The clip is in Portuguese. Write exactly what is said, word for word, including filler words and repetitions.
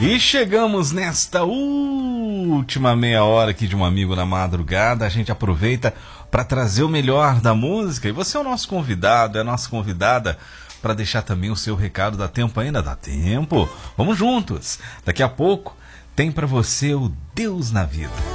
E chegamos nesta última meia hora aqui de Um Amigo na Madrugada. A gente aproveita para trazer o melhor da música. E você é o nosso convidado, é a nossa convidada para deixar também o seu recado. Dá tempo ainda? Dá tempo. Vamos juntos. Daqui a pouco tem para você o Deus na Vida.